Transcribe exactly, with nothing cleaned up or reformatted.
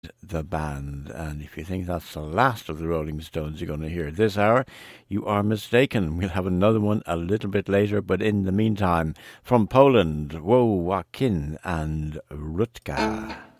the band. And if you think that's the last of the Rolling Stones you're going to hear this hour, you are mistaken. We'll have another one a little bit later, but in the meantime, from Poland, Woe Joachim and Rutka.